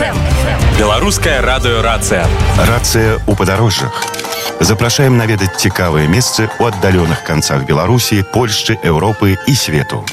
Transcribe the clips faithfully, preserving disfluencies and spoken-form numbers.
Беларускае радыё «Рацыя». Рацыя ў падарожжах. Запрашаем наведаць цікавыя месцы ў аддаленых канцах Беларусі, Польшчы, Еўропы і свету.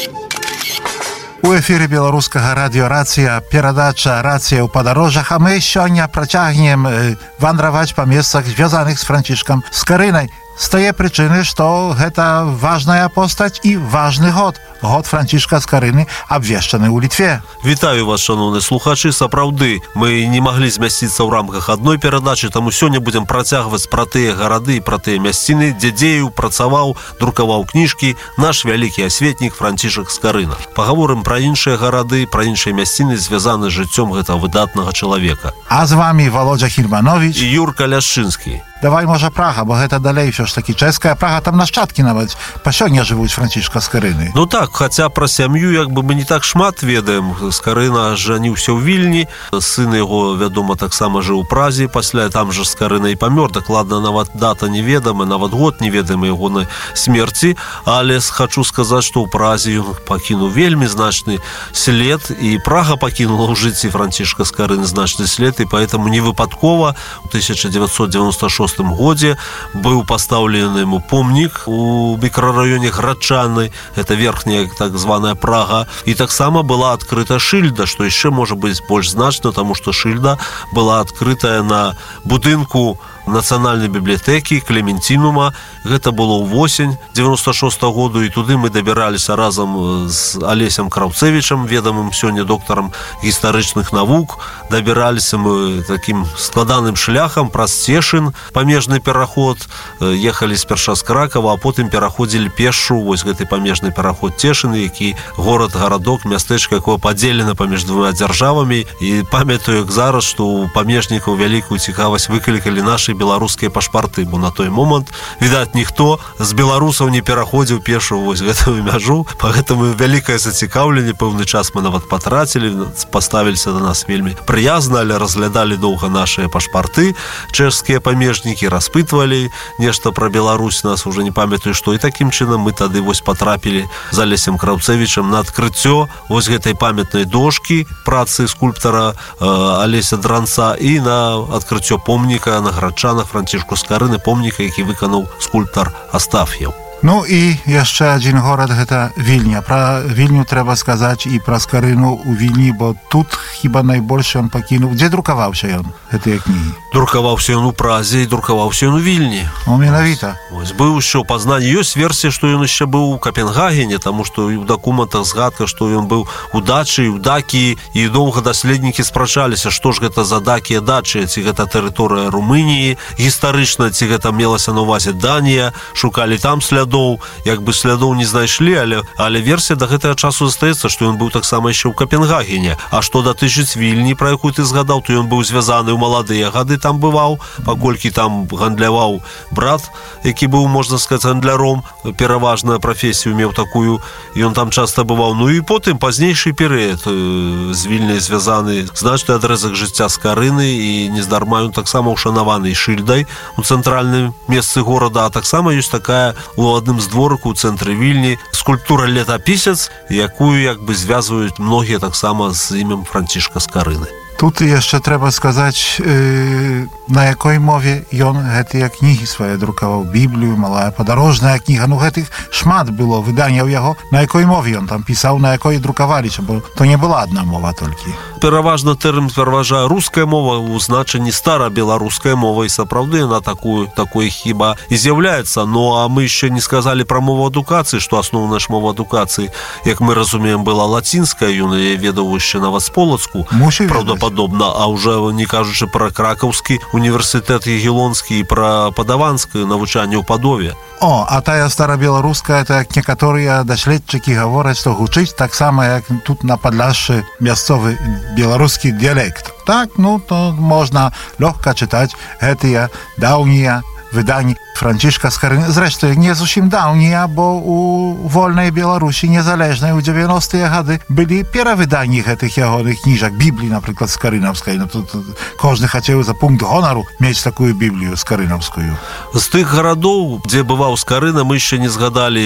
У эфіры беларускага радыё «Рацыя» перадача «Рацыя ў падарожжах», а мы сёння працягнем вандраваць па месцах, звязаных з Францішкам Скарынай. З тае прычыны, што гэта важная постаць і важны год. Год Францішка Скарыны абвешчаны ў Літве. Вітаю вас, шановныя слухачы. Сапраўды, мы не маглі змясціцца ў рамках адной перадачы, таму сёння будзем працягваць пра тыя гарады і пра тыя мясціны, дзе дзеяў, працаваў, друкаваў кніжкі наш вялікі асветнік Францішак Скарына. Пагаворым пра іншыя гарады, пра іншыя мясціны, звязаны з жыццём гэтага выдатнага чалавека. А з вамі Володя Хільманович і Юрка Ляшчынскі. Давай, можа, Прага, бо гэта далей ўсё ж такі чэшская Прага, там нашчадкі нават па сёння жывуць Францішка Скарыны. Ну так, хаця пра сям'ю як бы мы не так шмат ведаем. Скарына жаніўся ў Вільні, сын яго, вядома, таксама жыў у Празе, пасля там жа Скарына і памёр, дакладна нават дата неведама, нават год неведамы ягонай смерці, але хачу сказаць, што ў Празе ён пакінуў вельмі значны след, і Прага пакінула ў жыцці Францішка Скарыны значны след, і поэтому невыпадкова у тысяча дзевяцьсот дзевяносто шостым годзе быў пастаўлены яму помнік у мікрараёне Грачаны, это верхняя так званая Прага, і таксама была адкрыта шыльда, што яшчэ можа быць больш значна, таму што шыльда была адкрытая на будынку нацыянальнай бібліятэкі Клементінума. Гэта было ўвосень дзевяносто шостага году, і туды мы дабіраліся разам з Алесем Краўцэвічам, ведамым сёння доктарам гістарычных навук. Дабіраліся мы такім складаным шляхам праз Цешын, памежны пераход, ехалі спярша з Кракава, а потым пераходзілі пешшу, вось гэты памежны пераход Цешыны, які горад, гарадок, мястэчка, якое падзелена паміж двума дзяржавамі. І памятаю, як зараз, што у памежнікаў вялікую цікавасць выклікалі нашы беларускія пашпарты, бо на той момант, відаць, ніхто з беларусаў не пераходзіў пешу вось гэтую мяжу, поэтому вялікае зацікаўленне, пэўны час мы нават патрацілі, паставіліся да нас вельмі прыязна, але разглядалі доўга нашыя пашпарты, чэшскія памежнікі, распытвалі нешта пра Беларусь, нас уже не памятаю што, і такім чынам мы тады вось патрапілі з Алесем Краўцэвічам на адкрыццё вось гэтай памятнай дошкі працы скульптара э, Алеся Дранца і на адкрыццё помніка на Грачанах Францішку Скарыны, помніка, які выканаў скульптар Астаф'еў. Ну і яшчэ адзін горад, гэта Вільня. Пра Вільню трэба сказаць і пра Скарыну ў Вільні, бо тут хіба найбольш ён пакінуў. Дзе друкаваўся ён, гэтыя кнігі? Друкаваўся ён у Празе і друкаваўся ён у Вільні. Ну, менавіта. Вось быў яшчэ ў Пазнанні. Ёсць версія, што ён яшчэ быў у Капенгагене, таму што ў дакументах згадка, што ён быў у Дачы, у Дакіі, і доўга даследнікі спрачаліся, што ж гэта за Дакія, Дачыя, ці гэта тэрыторыя Румыніі гістарычна, ці гэта мелася на ўвазе Данія, шукалі там слядоў, як бы слядоў не знайшлі, але, але версія да гэтага часу застаецца, што ён быў таксама яшчэ ў Капенгагене. А што датычыць Вільні, пра якую ты згадаў, то ён быў звязаны ў маладыя гады, там бываў, паколькі там гандляваў брат, які быў, можна сказаць, гандляром, пераважная прафесію меў такую, ён там часта бываў. Ну і потым пазнейшы перыяд з Вільняй звязаны значны адрэзак жыцця Скарыны, і нездарма ён таксама ушанаваны шыльдай у цэнтральным месцы горада, а таксама ёсць такая у адным з дворыку ў цэнтры Вільні скульптура «Летапісец», якую як бы звязваюць многія таксама з імем Францішка Скарыны. Тут яшчэ трэба сказаць, э, на якой мове ён гэтыя кнігі свае друкаваў. Біблію, малая падарожная кніга, ну гэтых шмат было выданняў яго. На якой мове ён там пісаў, на якой друкаваліся, бо то не была адна мова толькі. Пераважна тэрмін пераважае руская мова ў значэнні старабеларуская мова, і сапраўды яна такую, такой хіба і з'яўляецца. Ну а мы яшчэ не сказалі пра мову адукацыі, што асноўная ж мова адукацыі, як мы разумеем, была лацінская, ён яе ведаў яшчэ нават з полацку, правдападобна, а ўжо не кажучы пра кракаўскі універсітэт егелонскі і пра падаванскае навучанне ў Падове. О, а тая старабеларуская, это як некаторыя даследчыкі гавораць, што гучыць таксама, як тут на Падляшшы мясцовы беларускі дыялект. Так, ну, то можна лёгка чытаць гэтыя даўнія выданні Францішка Скарыны. Зрэшты, не зусім даўнія, бо у вольнай Беларусі незалежнай у дзевяностыя гады былі перавыданні гэтых ягоных кніжак, Бібліі, напрыклад, скарынаўскай. Ну, тут кожны хацеў за пункт гонару мець такую Біблію скарынаўскую. З тых гарадоў, дзе бываў Скарына, мы яшчэ не згадалі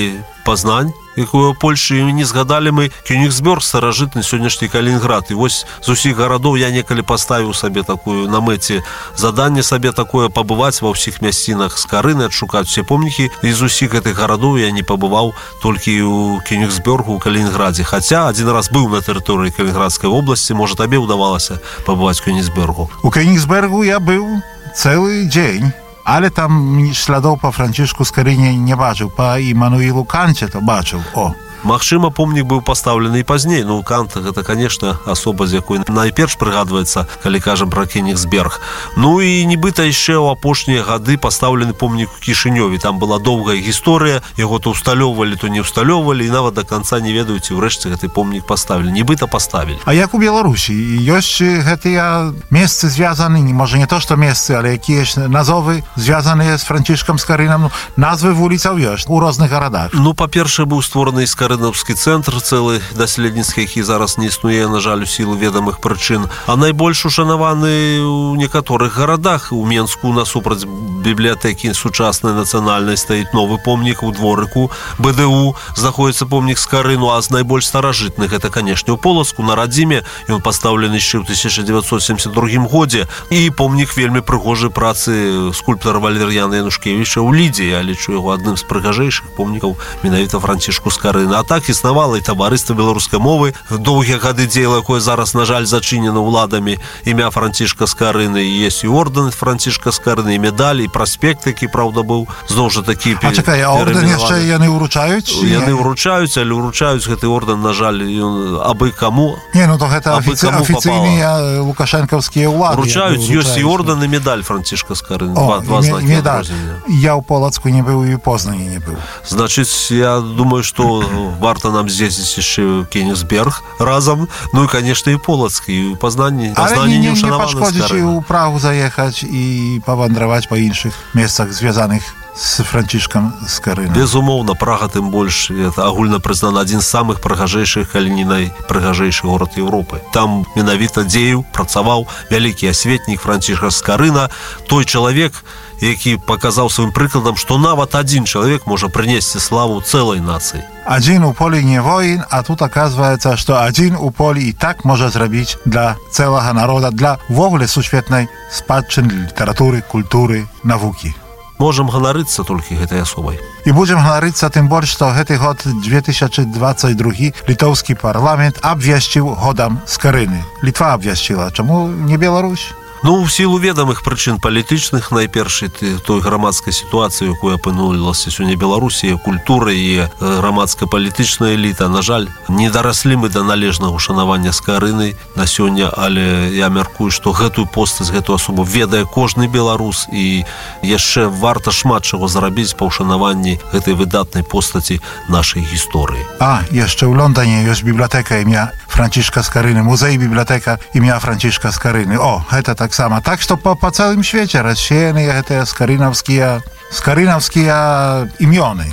Пазнань, якую ў Польшы, і не згадалі мы Кёнігсберг, старажытны сённяшні Калінінград. І вось з усіх гарадоў я некалі паставіў сабе такую на мэце заданне сабе такое пабываць ва ўсіх мясцінах Скарыны, адшукаць усе помнікі. І з усіх гэтых гарадоў я не пабываў толькі ў Кёнігсбергу, ў Калінінградзе. Хаця адзін раз быў на тэрыторыі Калінінградскай вобласці, можа табе ўдавалася пабываць у Кёнігсбергу. У Кёнігсбергу я быў цэлы дзень. Але там śladów po Franciszku Skarynie nie baczył, po Immanuilu Kancie to baczył. O. Магчыма, помнік быў пастаўлены і пазней. Ну, Кант, гэта, конечно, асоба, з якой найперш прыгадваецца, калі кажам пра Кёнігсберг. Ну і нібыта яшчэ ў апошнія гады пастаўлены помнік у Кішынёве. Там была доўгая гісторыя, яго то ўсталёўвалі, то не ўсталёўвалі, і нават да канца не ведаюць, і ўрэшце гэты помнік паставілі. Нібыта паставілі. А як у Беларусі? Ёсць гэтыя месцы звязаны, можа не то, што месцы, але якіясь назовы звязаныя з Францішкам Скарынам, назвы вуліцаў ёсць у розных гарадах. Ну, па-першае, быў створаны Скарынаўскі цэнтр цэлы даследніцкі, які зараз не існуе, на жаль, у сілу ведамых прычын. А найбольш ушанаваны ў некаторых гарадах. У Менску насупраць бібліятэкі сучаснай нацыянальнай стаіць новы помнік, у дворыку бэ дэ у знаходіцца помнік Скарыну, а з найбольш старажытных гэта, канешне, у Полацку, на Радзіме. Ён пастаўлены яшчэ ў тысяча дзевяцьсот семьдесят другім годзе. І помнік вельмі прыгожай працы скульптара Валер'яна Янушкевіча ў Лідзе. Я лічу яго адным з прыгажэйшых помнікаў менавіта Францішку Скарына. А так існавала і таварыства беларускай мовы, доўгія гады дзейла, якое зараз, на жаль, зачынена ўладамі. Імя Францішка Скарыны, і ёсць і ордэн Францішка Скарыны, і медаль, і праспект, які, праўда, быў зноў жа такі перайменаваны. А чакай, а ордэн яшчэ яны ўручаюць? Яны ўручаюць, але ўручаюць гэты ордэн, на жаль, ён абы каму. Не, ну то гэта афіцыйныя лукашэнкаўскія ўлады. Ўручаюць, ёсць і ордэн, і медаль Францішка Скарыны. Два, два знакі адрознення. Я ў Полацку не быў, і ў Познані не быў. Значыць, я думаю, што варта нам з'ездзіць яшчэ ў Кёнігсберг разам. Ну і, конечно, і Полацк, і ў Пазнанні. Але не, не, не пашкодзіць і ў Прагу заехаць і павандраваць па іншых месцах, звязаных з Францішкам Скарынам. Безумоўна, Прага тым больш, это агульна прызнана адзін з самых прыгажэйшых, калі не найпрыгажэйшы горад Еўропы. Там менавіта дзеяў, працаваў вялікі асветнік Францішка Скарына, той чалавек, які паказаў сваім прыкладам, што нават адзін чалавек можа прынесці славу цэлай нацыі. Адзін у полі не воін, а тут аказваецца, што адзін у полі і так можа зрабіць для цэлага народа, для ўвогуле сусветнай спадчыны літаратуры, культуры, навукі. Можам ганарыцца толькі гэтай асобай. І будзем ганарыцца тым больш, што гэты год две тысячи двадцать другі літоўскі парламент абвясціў годам Скарыны. Літва абвясціла. Чаму не Беларусь? Ну, в сілу ведамых прычын палітычных, найперш той грамадскай сітуацыі, якую апынулася сёння Беларусі, культура і грамадска-палітычная эліта, на жаль, не дараслі мы да належнага ушанавання Скарыны на сёння, але я мяркую, што гэтую постаць, гэтую асобу ведае кожны беларус, і яшчэ варта шмат чаго зрабіць па ушанаванні гэтай выдатнай постаці нашай гісторыі. А, яшчэ ў Лондоне ёсць бібліятэка імя Францішка Скарыны, музей бібліятэка імя Францішка Скарыны. О, гэта так само. Так што па, па цэлым свеце рассеяныя гэтыя скарынаўскія скарынаўскія імёны.